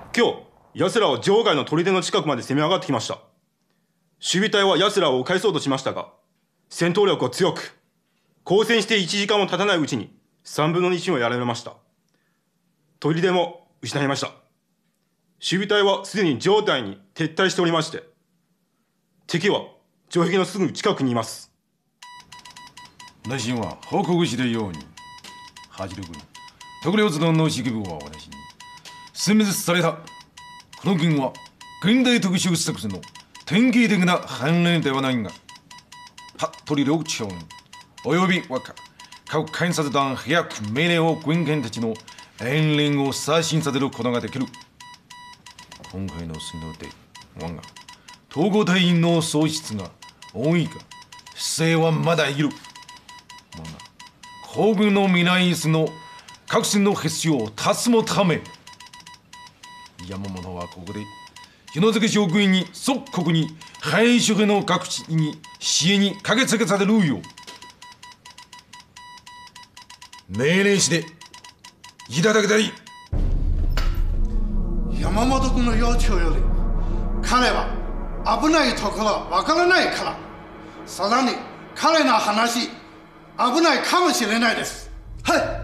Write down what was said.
今日、奴らは場外の砦の近くまで攻め上がってきました。守備隊は奴らを返そうとしましたが、戦闘力は強く、交戦して1時間も経たないうちに3分の2をやられました。砦も失いました。守備隊はすでに城内に撤退しておりまして、敵は城壁のすぐ近くにいます。 私は報告しているように、八六軍、特領津の指揮部は私に、殲滅された。この軍は現代特殊作戦の典型的な反乱ではないが、服部両長および若各検察団早く命令を軍犬たちの援連を刷新させることができる。今回の戦闘で我が統合隊員の喪失が多いが、不正はまだいる。我が皇軍の皆椅子の各戦の必要を達もため、山本はここで日之助将軍に即刻に敗色の各地に支援に駆けつけさせるよう命令していただきたい。 山本君の要求より彼は危ないところはわからないから、さらに彼の話危ないかもしれないです。はい。